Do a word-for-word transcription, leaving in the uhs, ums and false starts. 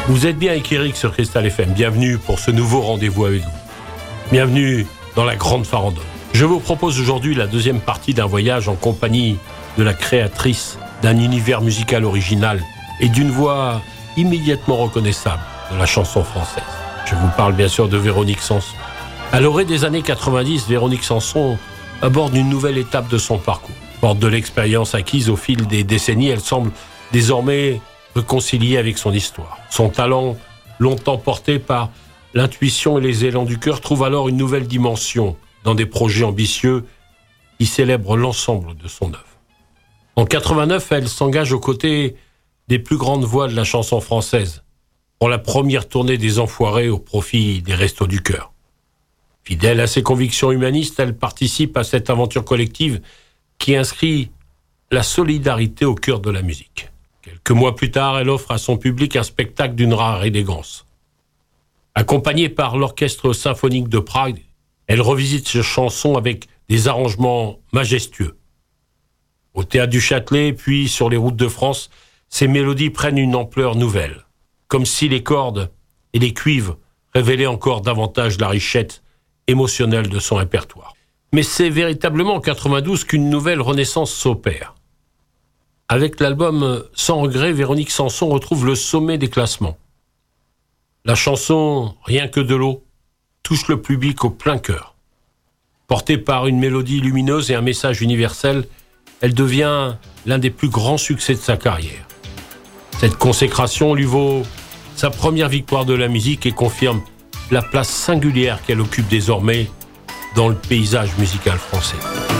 Vous êtes bien avec Eric sur Cristal F M. Bienvenue pour ce nouveau rendez-vous avec vous. Bienvenue dans la grande farandole. Je vous propose aujourd'hui la deuxième partie d'un voyage en compagnie de la créatrice d'un univers musical original et d'une voix immédiatement reconnaissable de la chanson française. Je vous parle bien sûr de Véronique Sanson. À l'orée des années quatre-vingt-dix, Véronique Sanson aborde une nouvelle étape de son parcours. Forte de l'expérience acquise au fil des décennies, elle semble désormais réconciliée avec son histoire. Son talent, longtemps porté par l'intuition et les élans du cœur, trouve alors une nouvelle dimension dans des projets ambitieux qui célèbrent l'ensemble de son œuvre. En quatre-vingt-neuf, elle s'engage aux côtés des plus grandes voix de la chanson française pour la première tournée des Enfoirés au profit des Restos du Cœur. Fidèle à ses convictions humanistes, elle participe à cette aventure collective qui inscrit la solidarité au cœur de la musique. Quelques mois plus tard, elle offre à son public un spectacle d'une rare élégance. Accompagnée par l'Orchestre symphonique de Prague, elle revisite ses chansons avec des arrangements majestueux. Au Théâtre du Châtelet, puis sur les routes de France, ces mélodies prennent une ampleur nouvelle, comme si les cordes et les cuivres révélaient encore davantage la richesse émotionnelle de son répertoire. Mais c'est véritablement en quatre-vingt-douze qu'une nouvelle renaissance s'opère. Avec l'album Sans regret, Véronique Sanson retrouve le sommet des classements. La chanson Rien que de l'eau touche le public au plein cœur. Portée par une mélodie lumineuse et un message universel, elle devient l'un des plus grands succès de sa carrière. Cette consécration lui vaut sa première victoire de la musique et confirme la place singulière qu'elle occupe désormais dans le paysage musical français.